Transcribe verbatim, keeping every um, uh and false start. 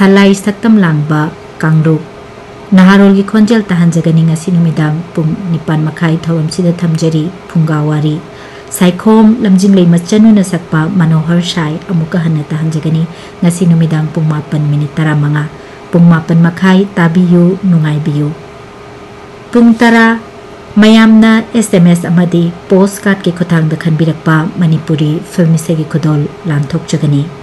Thalai saktam langba kangruk Naharol gi khonjel tahanjagani ngasi numidang pung nipan makai thawam sida thamjari phungawari Saikhom lamjing lei machanu na sakpa Manohar Shai amuka hanna tahanjagani ngasi numidang pung mapan minit taramanga pung mapan makai tabiyu nungai biyu pung tara mayamna S M S amadi postcard ke khotang da khanbirakpa Manipuri film se gi khodol lanthok jagani